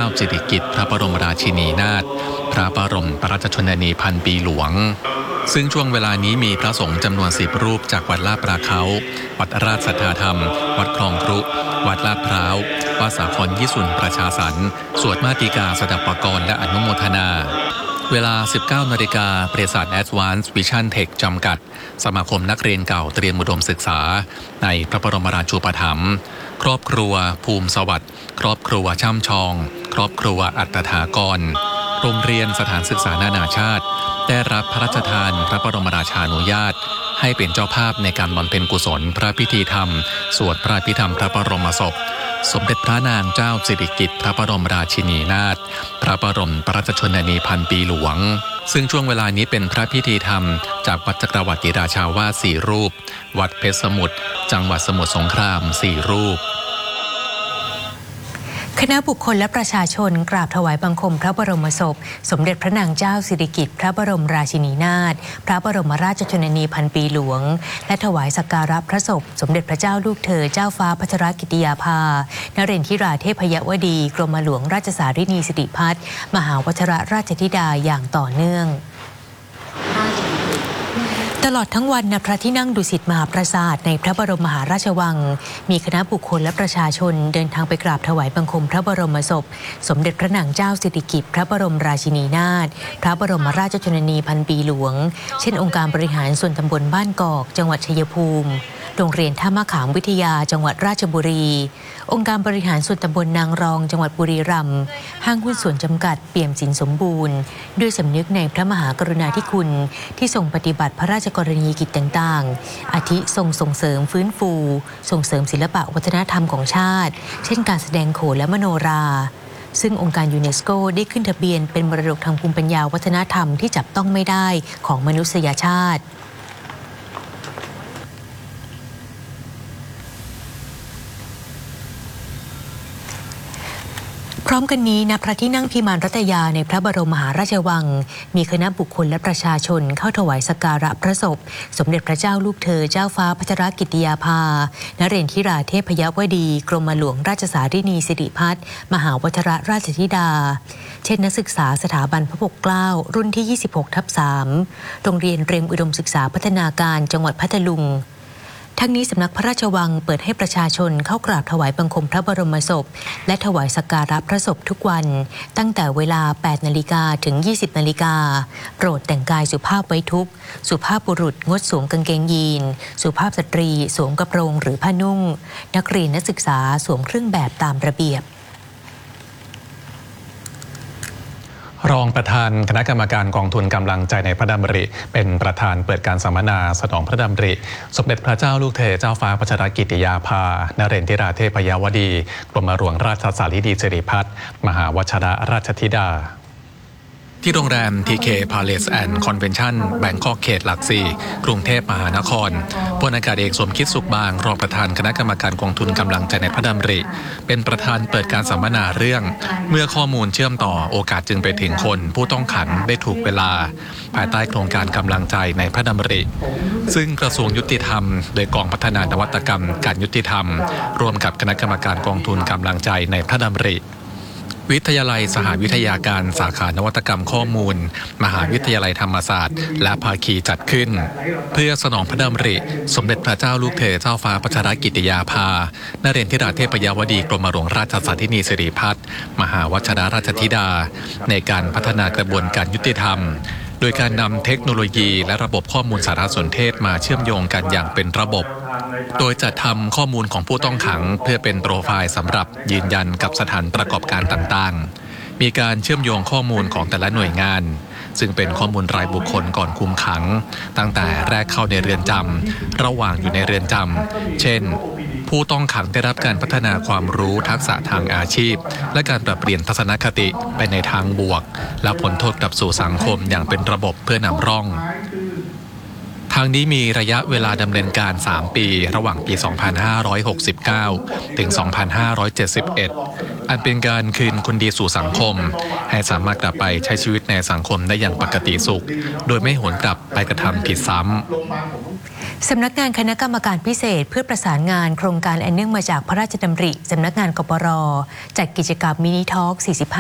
สิริกิติ์พระบรมราชินีนาถพระบรมราชชนนีพันปีหลวงซึ่งช่วงเวลานี้มีพระสงฆ์จำนวน10 รูปจากวัดลาดปลาเขาวัดราชสัทธาธรรมวัดคลองครุวัดลาดพร้าววัดสาครยี่สุนประชาสรรค์สวดมาติกาสดับปกรณ์และอนุโมทนาเวลา 19 นาฬิกาบริษัท Advanced Vision Tech จำกัดสมาคมนักเรียนเก่าเตรียมอุดมศึกษาในพระบรมราชูปถัมภ์ครอบครัวภูมิสวัสดิ์ครอบครัวช่ำชองครอบครัวอัตถากรโรงเรียนสถานศึกษานานาชาติได้รับพระราชทานพระบรมราชานุญาตให้เป็นเจ้าภาพในการบำเพ็ญกุศลพระพิธีธรรมสวดพระพิธรรมพระบรมศพสมเด็จพระนางเจ้าสิริกิติ์พระบรมราชินีนาถพระบรมราชชนนีพันปีหลวงซึ่งช่วงเวลานี้เป็นพระพิธีธรรมจากวัดจักรวรรดิราชาวาส4 รูปวัดเพชรสมุทรจังหวัดสมุทรสงคราม4 รูปคณะบุคคลและประชาชนกราบถวายบังคมพระบรมศพสมเด็จพระนางเจ้าสิริกิติ์พระบรมราชินีนาถพระบรมราชชนนีพันปีหลวงและถวายสักการะพระศพสมเด็จพระเจ้าลูกเธอเจ้าฟ้าพัชรกิติยาภานเรนทิราเทพยวดีกรมหลวงราชสารินีสิริพัฒน์มหาวชิรราชธิดาอย่างต่อเนื่องตลอดทั้งวันณพระที่นั่งดุสิตมหาปราสาทในพระบรมมหาราชวังมีคณะบุคคลและประชาชนเดินทางไปกราบถวายบังคมพระบรมศพสมเด็จพระนางเจ้าสิริกิติ์พระบรมราชินีนาถพระบรมราชชนนีพันปีหลวงเช่นองค์การบริหารส่วนตำบลบ้านกอกจังหวัดชัยภูมิโรงเรียนท่ามะขามวิทยาจังหวัดราชบุรีองค์การบริหารส่วนตำบลนางรองจังหวัดบุรีรัมย์ห้างหุ้นส่วนจำกัดเปี่ยมสินสมบูรณ์ด้วยสำนึกในพระมหากรุณาธิคุณที่ทรงปฏิบัติพระราชกรณียกิจต่างๆอาทิส่งเสริมฟื้นฟูส่งเสริมศิลปะวัฒนธรรมของชาติเช่นการแสดงโขนและมโนราซึ่งองค์การยูเนสโกได้ขึ้นทะเบียนเป็นมรดกทางภูมิปัญญาวัฒนธรรมที่จับต้องไม่ได้ของมนุษยชาติพร้อมกันนี้ณพระที่นั่งพิมานรัตยาในพระบรมมหาราชวังมีคณะบุคคลและประชาชนเข้าถวายสักการะพระศพสมเด็จพระเจ้าลูกเธอเจ้าฟ้าพัชรกิติยาภานเรนทิราเทพยวดีกรมหลวงราชสารินีสิริพัฒน์มหาวชิรราชธิดาเช่นนักศึกษาสถาบันพระปกเกล้ารุ่นที่ 26/3 โรงเรียนเตรียมอุดมศึกษาพัฒนาการจังหวัดพัทลุงทั้งนี้สำนักพระราชวังเปิดให้ประชาชนเข้ากราบถวายบังคมพระบรมศพและถวายสักการะพระศพทุกวันตั้งแต่เวลา 8 นาฬิกาถึง 20 นาฬิกาโปรดแต่งกายสุภาพไว้ทุกข์สุภาพบุรุษงดสวมกางเกงยีนสุภาพสตรีสวมกระโปรงหรือผ้านุ่งนักเรียนนักศึกษาสวมเครื่องแบบตามระเบียบรองประธานคณะกรรมการกองทุนกำลังใจในพระดำริเป็นประธานเปิดการสัมมนาสนองพระดำริสมเด็จพระเจ้าลูกเธอเจ้าฟ้าพัชรกิติยาภานเรนทิราเทพยวดีกรมหลวงราชสารินีสิริพัฒน์มหาวชิรราชธิดาที่โรงแรม TK Palace and Convention แบงคอกเขตหลัก 4 กรุงเทพมหานครพลอากาศเอกสมคิดสุขบางรองประธานคณะกรรมการกองทุนกำลังใจในพระดำริเป็นประธานเปิดการสัมมนาเรื่องเมื่อข้อมูลเชื่อมต่อโอกาสจึงไปถึงคนผู้ต้องขังได้ถูกเวลาภายใต้โครงการกำลังใจในพระดำริซึ่งกระทรวงยุติธรรมโดยกองพัฒนานวัตกรรมการยุติธรรมร่วมกับคณะกรรมการกองทุนกำลังใจในพระดำริวิทยาลัยสหวิทยาการสาขานวัตกรรมข้อมูลมหาวิทยาลัยธรรมศาสตร์และภาคีจัดขึ้นเพื่อสนองพระดำริสมเด็จพระเจ้าลูกเธอเจ้าฟ้าพัชรกิติยาภานเรนทิราเทพยวดีกรมหลวงราชสารินีสิริพัฒน์มหาวชิรราชธิดาในการพัฒนากระบวนการยุติธรรมโดยการนำเทคโนโลยีและระบบข้อมูลสารสนเทศมาเชื่อมโยงกันอย่างเป็นระบบโดยจัดทำข้อมูลของผู้ต้องขังเพื่อเป็นโปรไฟล์สำหรับยืนยันกับสถานประกอบการต่างๆมีการเชื่อมโยงข้อมูลของแต่ละหน่วยงานซึ่งเป็นข้อมูลรายบุคคลก่อนคุมขังตั้งแต่แรกเข้าในเรือนจำระหว่างอยู่ในเรือนจำเช่นผู้ต้องขังได้รับการพัฒนาความรู้ทักษะทางอาชีพและการปรับเปลี่ยนทัศนคติไปในทางบวกและพ้นโทษกลับสู่สังคมอย่างเป็นระบบเพื่อนำร่องทางนี้มีระยะเวลาดำเนินการ3ปีระหว่างปี 2569 ถึง 2571 อันเป็นการคืนคนดีสู่สังคมให้สามารถกลับไปใช้ชีวิตในสังคมได้อย่างปกติสุขโดยไม่หวนกลับไปกระทำผิดซ้ำสำนักงานคณะกรรมการพิเศษเพื่อประสานงานโครงการอันเนื่องมาจากพระราชดำริสำนักงานกปร.จัดกิจกรรมมินิทอล์ก45